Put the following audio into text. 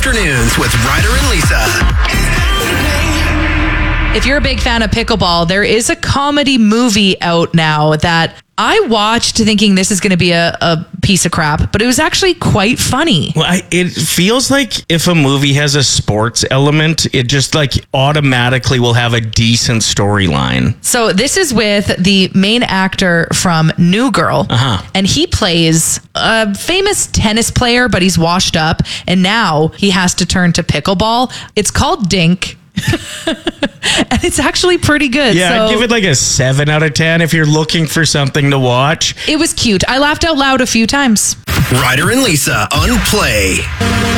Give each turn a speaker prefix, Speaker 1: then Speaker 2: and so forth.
Speaker 1: Afternoons with Ryder and Lisa.
Speaker 2: If you're a big fan of pickleball, there is a comedy movie out now that I watched thinking this is going to be a piece of crap, but it was actually quite funny.
Speaker 3: Well, it feels like if a movie has a sports element, it just like automatically will have a decent storyline.
Speaker 2: So this is with the main actor from New Girl, and he plays a famous tennis player, but he's washed up, and now he has to turn to pickleball. It's called Dink. And it's actually pretty good.
Speaker 3: Yeah, I'd give it like a 7 out of 10 if you're looking for something to watch.
Speaker 2: It was cute. I laughed out loud a few times.
Speaker 1: Ryder and Lisa on Play.